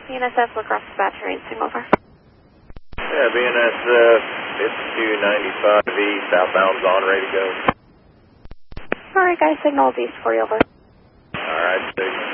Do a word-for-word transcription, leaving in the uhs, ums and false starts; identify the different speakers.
Speaker 1: B N S F across the battery and signal over.
Speaker 2: Yeah, B N S F fifty-two ninety-five east, outbound's on, ready to go.
Speaker 1: Alright guys, signal east for you over.
Speaker 2: Alright, signal.